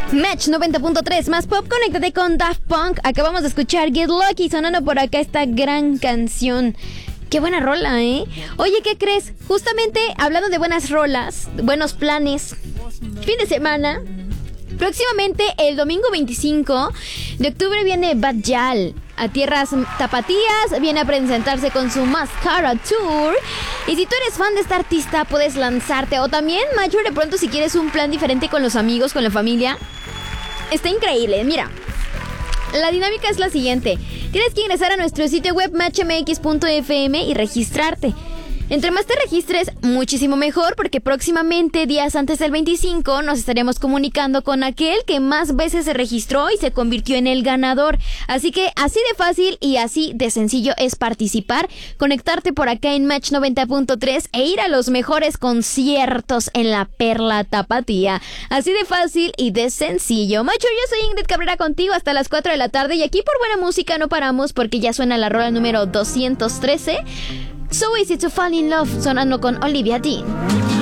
Match 90.3 más pop, conéctate con Daft Punk. Acabamos de escuchar Get Lucky, sonando por acá esta gran canción. Qué buena rola, ¿eh? Oye, ¿qué crees? Justamente hablando de buenas rolas, buenos planes, fin de semana. Próximamente, el domingo 25 de octubre viene Bad Gyal a tierras tapatías, viene a presentarse con su Mascara Tour. Y si tú eres fan de esta artista, puedes lanzarte. O también, Macho, de pronto si quieres un plan diferente con los amigos, con la familia. Está increíble, mira. La dinámica es la siguiente. Tienes que ingresar a nuestro sitio web matchmx.fm y registrarte. Entre más te registres, muchísimo mejor, porque próximamente, días antes del 25, nos estaremos comunicando con aquel que más veces se registró y se convirtió en el ganador. Así que así de fácil y así de sencillo es participar, conectarte por acá en Match 90.3 e ir a los mejores conciertos en la Perla Tapatía. Así de fácil y de sencillo. Macho, yo soy Ingrid Cabrera contigo hasta las 4 de la tarde y aquí por buena música no paramos porque ya suena la rola número 213. So Easy to Fall in Love, sonando con Olivia Dean.